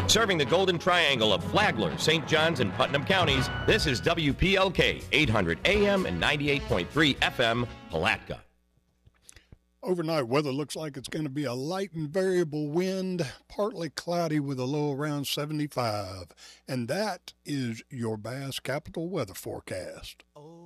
Serving the Golden Triangle of Flagler, St. Johns, and Putnam counties, this is WPLK 800 AM and 98.3 FM, Palatka. Overnight weather looks like it's going to be a light and variable wind, partly cloudy with a low around 75. And that is your Bass Capital weather forecast.